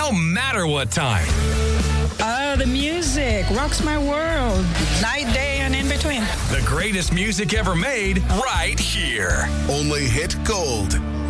no matter what time. The music rocks my world. Night, day, and in between. The greatest music ever made right here. Only hit gold.